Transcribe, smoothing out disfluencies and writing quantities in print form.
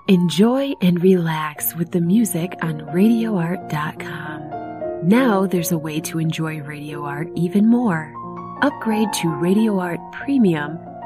Enjoy and relax with the music on RadioArt.com. Now there's a way to enjoy Radio Art even more. Upgrade to Radio Art Premium